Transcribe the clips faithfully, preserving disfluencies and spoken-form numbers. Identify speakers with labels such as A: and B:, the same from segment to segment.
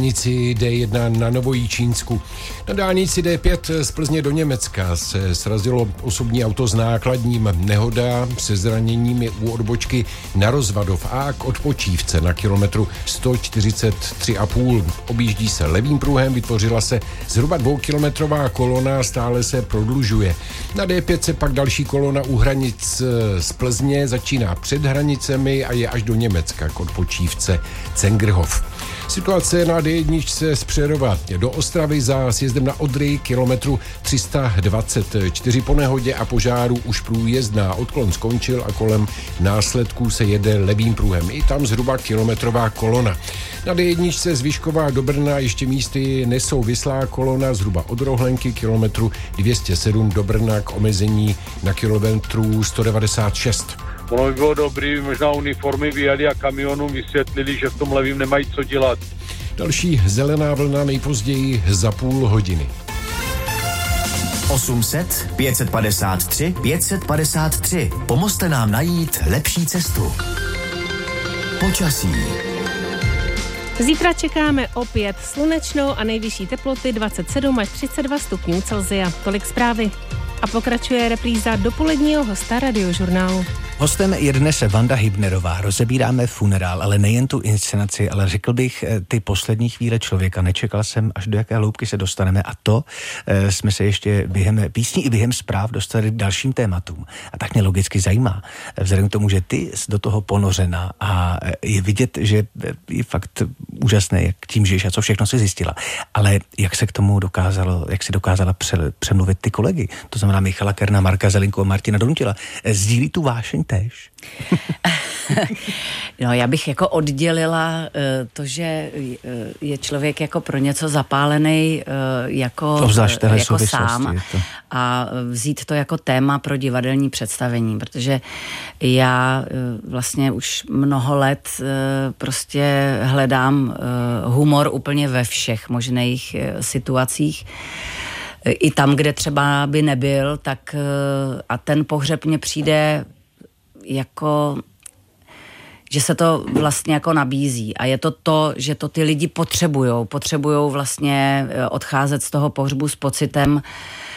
A: dálnici D jedna na Novojičínsku. Na dálnici D pět z Plzně do Německa se srazilo osobní auto s nákladním. Nehoda se zraněními u odbočky na Rozvadov a k Odpočívce na kilometru sto čtyřicet tři a půl. Objíždí se levým pruhem, vytvořila se zhruba dvoukilometrová kolona, stále se prodlužuje. Na D pět se pak další kolona u hranic z Plzně začíná před hranicemi a je až do Německa k Odpočívce Cengrhov. Situace na D jedna z Přerova do Ostravy za sjezdem na Odry kilometru tři sta dvacet čtyři po nehodě a požáru už průjezd na odklon skončil a kolem následků se jede levým pruhem. I tam zhruba kilometrová kolona. Na D jedna z Vyškova do Brna ještě místy nesouvislá kolona zhruba od Rohlenky kilometru dvě stě sedm do Brna k omezení na kilometru sto devadesát šest.
B: Ono by bylo dobrý, možná uniformy vyjali a kamionům vysvětlili, že v tom levým nemají co dělat.
A: Další zelená vlna nejpozději za půl hodiny.
C: osm set, pět set padesát tři, pět set padesát tři. Pomozte nám najít lepší cestu. Počasí.
D: Zítra čekáme opět slunečnou a nejvyšší teploty dvacet sedm až třicet dva stupňů Celsia. Tolik zprávy. A pokračuje repríza dopoledního hosta Radiožurnálu.
E: Hostem je dnes Vanda Hybnerová. Rozebíráme funerál, ale nejen tu inscenaci, ale řekl bych ty poslední chvíle člověka. Nečekal jsem, až do jaké hloubky se dostaneme a to e, jsme se ještě během písní i během zpráv dostali k dalším tématům. A tak mě logicky zajímá, vzhledem k tomu, že ty jsi do toho ponořena a je vidět, že je fakt úžasné, jak tím žiješ a co všechno si zjistila. Ale jak se k tomu dokázalo, jak si dokázala pře, přemluvit ty kolegy? To znamená Michala Kerna, Marka Zelinku a Martina Donutila. Sdílí tu vášeň též?
F: No, já bych jako oddělila uh, to, že uh, je člověk jako pro něco zapálený uh, jako, uh, jako sám a vzít to jako téma pro divadelní představení, protože já uh, vlastně už mnoho let uh, prostě hledám uh, humor úplně ve všech možných uh, situacích. I tam, kde třeba by nebyl, tak uh, a ten pohřeb mně přijde jako, že se to vlastně jako nabízí a je to to, že to ty lidi potřebujou, potřebujou vlastně odcházet z toho pohřbu s pocitem, uh,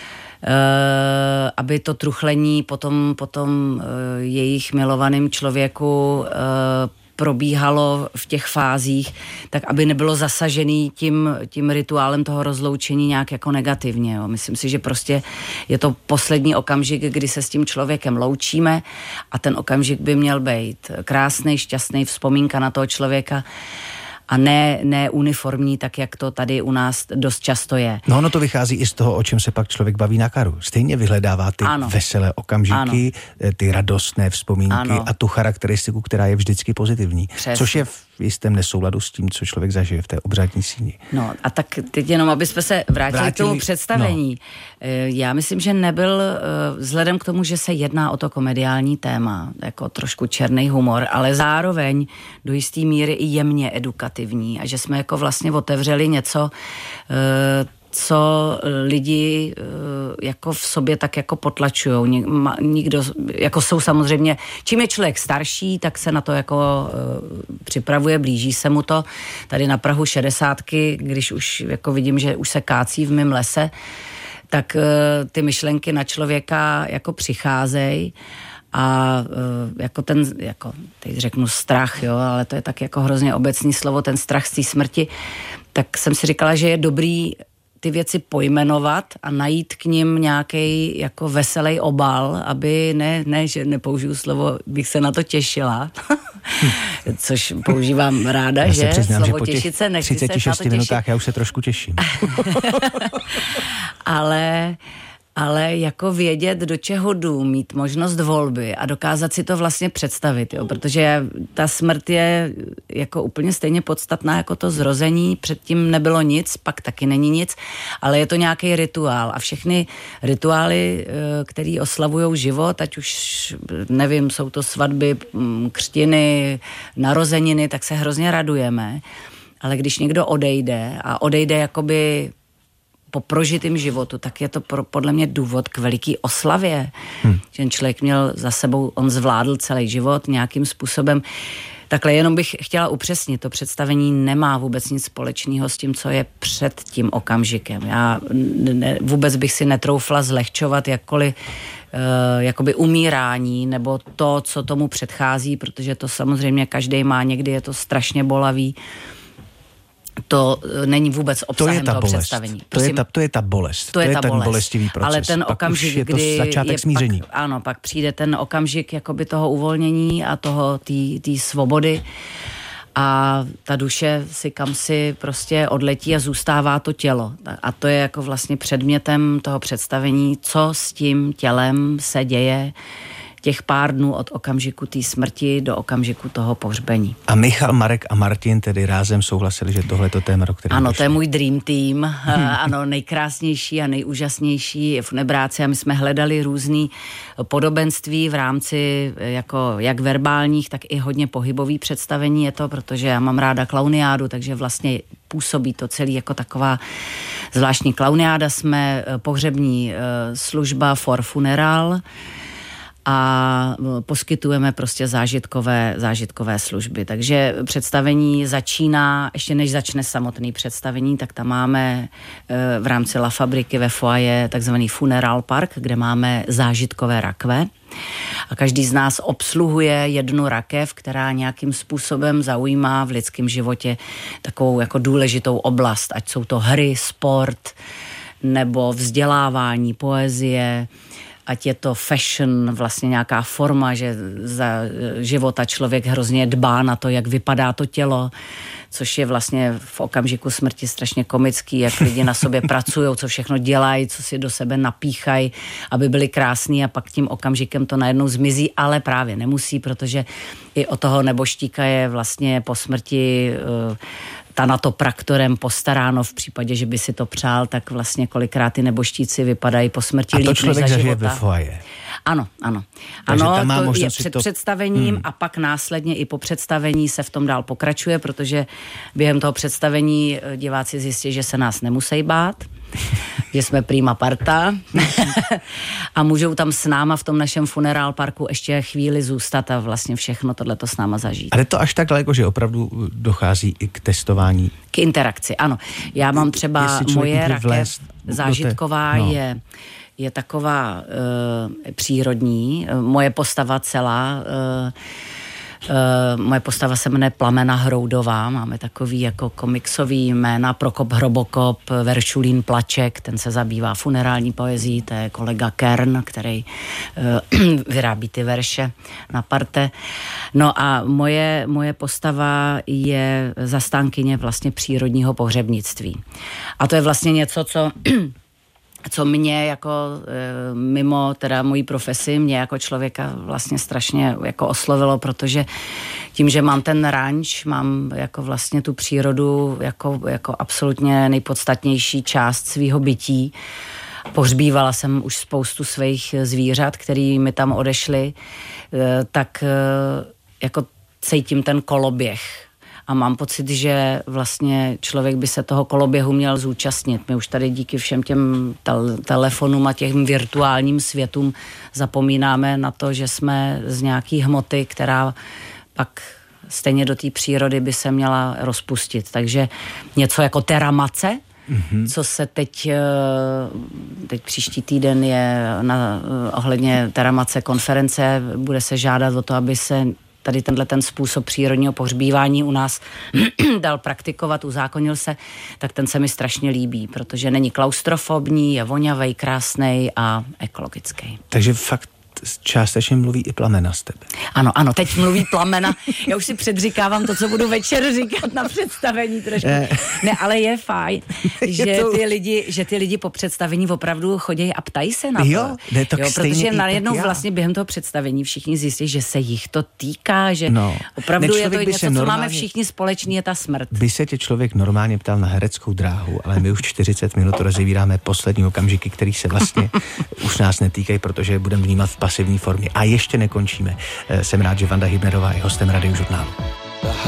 F: aby to truchlení potom, potom uh, jejich milovaným člověku uh, probíhalo v těch fázích, tak aby nebylo zasažený tím, tím rituálem toho rozloučení nějak jako negativně. Jo. Myslím si, že prostě je to poslední okamžik, kdy se s tím člověkem loučíme a ten okamžik by měl být krásný, šťastný, vzpomínka na toho člověka a ne, ne uniformní, tak jak to tady u nás dost často je.
E: No ono to vychází i z toho, o čem se pak člověk baví na karu. Stejně vyhledává ty ano. veselé okamžiky, ano. ty radostné vzpomínky ano. a tu charakteristiku, která je vždycky pozitivní. Přesně. Což je v jistém nesouladu s tím, co člověk zažije v té obřadní síni.
F: No a tak teď jenom, aby jsme se vrátili, vrátili k tomu představení. No. Já myslím, že nebyl, vzhledem k tomu, že se jedná o to komediální téma, jako trošku černý humor, ale zároveň do jistý míry i jemně edukativní a že jsme jako vlastně otevřeli něco, co lidi jako v sobě tak jako potlačujou. Nikdo, jako jsou samozřejmě, čím je člověk starší, tak se na to jako připravuje, blíží se mu to. Tady na prahu šedesátky, když už jako vidím, že už se kácí v mém lese, tak ty myšlenky na člověka jako přicházejí a jako ten, jako teď řeknu strach, jo, ale to je tak jako hrozně obecný slovo, ten strach z té smrti, tak jsem si říkala, že je dobrý ty věci pojmenovat a najít k nim nějaký jako veselý obal, aby ne, ne, že nepoužiju slovo, bych se na to těšila, což používám ráda, já že?
E: Přiznám,
F: slovo
E: že po těch
F: těšit se, nechci se na to těšit.
E: třiceti šesti minutách já už se trošku těším.
F: ale... ale jako vědět, do čeho jdu, mít možnost volby a dokázat si to vlastně představit, jo, protože ta smrt je jako úplně stejně podstatná jako to zrození, předtím nebylo nic, pak taky není nic, ale je to nějaký rituál a všechny rituály, který oslavujou život, ať už, nevím, jsou to svatby, křtiny, narozeniny, tak se hrozně radujeme, ale když někdo odejde a odejde jakoby po prožitém životu, tak je to pro, podle mě důvod k veliký oslavě. Hmm. Že ten člověk měl za sebou, on zvládl celý život nějakým způsobem. Takhle jenom bych chtěla upřesnit, to představení nemá vůbec nic společného s tím, co je před tím okamžikem. Já ne, vůbec bych si netroufla zlehčovat jakkoliv Uh, jakoby umírání nebo to, co tomu předchází, protože to samozřejmě každý má, někdy je to strašně bolavý. To uh, není vůbec obsahem to toho bolest. Představení.
E: To je, ta, to je ta bolest.
F: To,
E: to
F: je,
E: je
F: ta
E: ten
F: bolest.
E: bolestivý proces.
F: Ale ten
E: pak
F: okamžik,
E: je to
F: kdy
E: začátek
F: je
E: smíření.
F: Pak, ano, pak přijde ten okamžik jakoby toho uvolnění a toho té svobody. A ta duše si kam si prostě odletí a zůstává to tělo. A to je jako vlastně předmětem toho představení, co s tím tělem se děje těch pár dnů od okamžiku té smrti do okamžiku toho pohřbení.
E: A Michal, Marek a Martin tedy rázem souhlasili, že tohle je to téma, o kterém
F: Ano,
E: došli.
F: to je můj dream team. Hmm. Ano, nejkrásnější a nejúžasnější je Funebráci a my jsme hledali různý podobenství v rámci jako jak verbálních, tak i hodně pohybových představení je to, protože já mám ráda klauniádu, takže vlastně působí to celý jako taková zvláštní klauniáda. Jsme pohřební služba for funeral a poskytujeme prostě zážitkové, zážitkové služby. Takže představení začíná, ještě než začne samotný představení, tak tam máme v rámci La Fabriky ve foaje takzvaný funeral park, kde máme zážitkové rakve. A každý z nás obsluhuje jednu rakev, která nějakým způsobem zaujímá v lidském životě takovou jako důležitou oblast, ať jsou to hry, sport, nebo vzdělávání, poezie, ať je to fashion, vlastně nějaká forma, že za života člověk hrozně dbá na to, jak vypadá to tělo, což je vlastně v okamžiku smrti strašně komický, jak lidi na sobě pracují, co všechno dělají, co si do sebe napíchají, aby byli krásní a pak tím okamžikem to najednou zmizí, ale právě nemusí, protože i o toho neboštíka je vlastně po smrti uh, tanatopraktorem postaráno v případě, že by si to přál, tak vlastně kolikrát ty neboštíci vypadají po smrti líp než za života. A to člověk zažije ve foaje. Ano, ano.
E: Takže
F: ano, to je před to... představením hmm. a pak následně i po představení se v tom dál pokračuje, protože během toho představení diváci zjistí, že se nás nemusí bát, že jsme prima parta a můžou tam s náma v tom našem funeral parku ještě chvíli zůstat a vlastně všechno tohleto s náma zažít.
E: Ale to až tak daleko, že opravdu dochází i k testování.
F: K interakci, ano. Já mám třeba moje rakev zážitková no. je je taková uh, přírodní. Moje postava celá, uh, uh, moje postava se jmenuje Plamena Hroudová, máme takový jako komiksový jména, Prokop Hrobokop, Veršulín Plaček, ten se zabývá funerální poezí, to je kolega Kern, který uh, vyrábí ty verše na parte. No a moje, moje postava je zastánkyně vlastně přírodního pohřebnictví. A to je vlastně něco, co co mě jako e, mimo teda mojí profesi, mě jako člověka vlastně strašně jako oslovilo, protože tím, že mám ten ranč, mám jako vlastně tu přírodu jako, jako absolutně nejpodstatnější část svýho bytí. Pohřbívala jsem už spoustu svých zvířat, který mi tam odešly, e, tak e, jako cítím ten koloběh. A mám pocit, že vlastně člověk by se toho koloběhu měl zúčastnit. My už tady díky všem těm tel- telefonům a těm virtuálním světům zapomínáme na to, že jsme z nějaký hmoty, která pak stejně do té přírody by se měla rozpustit. Takže něco jako teramace, mm-hmm. co se teď, teď příští týden je na, ohledně teramace konference, bude se žádat o to, aby se tady tenhle ten způsob přírodního pohřbívání u nás dal praktikovat, uzákonil se, tak ten se mi strašně líbí, protože není klaustrofobní, je voňavej, krásnej a ekologický.
E: Takže fakt částečně mluví i Plamena z tebe.
F: Ano, ano, teď mluví Plamena. Já už si předříkávám to, co budu večer říkat na představení trošku. Ne, ale je fajn, že ty lidi, že ty lidi po představení opravdu chodí a ptají se na to.
E: Jo, ne, to
F: jo, protože najednou vlastně během toho představení všichni zjistí, že se jich to týká, že no. opravdu je to něco, co normálně, máme všichni společný, je ta smrt.
E: By se tě člověk normálně ptal na hereckou dráhu, ale my už čtyřicet minut rozevíráme poslední okamžiky, který se vlastně už nás netýkají, protože budeme vnímat v pasivní formě. A ještě nekončíme. Jsem rád, že Vanda Hybnerová je hostem Radiožurnálu.